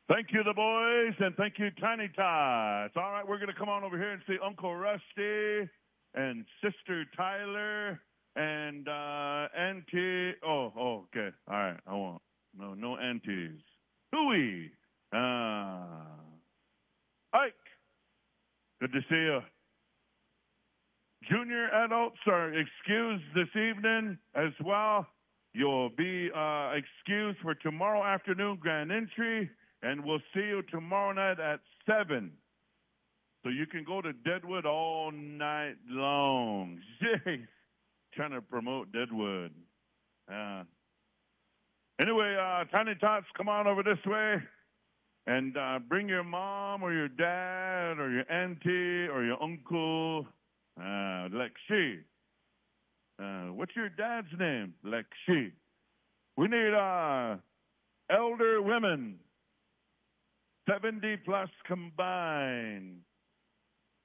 Thank you, the boys, and thank you, Tiny Tots. All right, we're going to come on over here and see Uncle Rusty and Sister Tyler and Auntie. Okay. All right, I won't. No aunties. Hooey. Ike. Good to see you. Junior adults are excused this evening as well. You'll be excused for tomorrow afternoon grand entry, and we'll see you tomorrow night at 7. So you can go to Deadwood all night long. Jeez. Trying to promote Deadwood. Anyway, Tiny Tots, come on over this way. And bring your mom or your dad or your auntie or your uncle, Lexi. What's your dad's name? Lexi. We need elder women, 70 plus combined.